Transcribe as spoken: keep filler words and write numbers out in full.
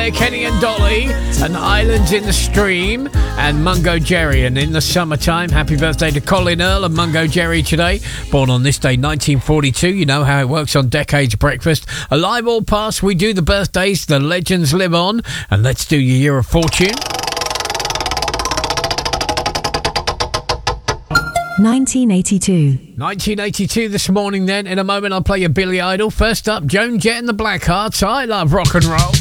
there, Kenny and Dolly, and Islands in the Stream, and Mungo Jerry. And in the summertime, happy birthday to Colin Earl and Mungo Jerry today. Born on this day, nineteen forty-two. You know how it works on Decades Breakfast. Alive all past, we do the birthdays, the legends live on. And let's do your Year of Fortune. nineteen eighty-two. nineteen eighty-two this morning then. In a moment I'll play you Billy Idol. First up, Joan Jett and the Blackhearts. I love rock and roll.